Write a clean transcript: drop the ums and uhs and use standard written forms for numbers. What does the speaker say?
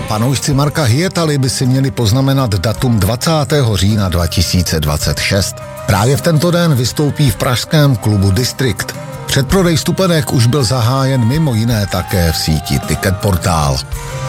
Fanoušci Marka Hyetaly by si měli poznamenat datum 20. října 2026. Právě v tento den vystoupí v pražském klubu District. Předprodej vstupenek už byl zahájen mimo jiné také v síti Ticketportál.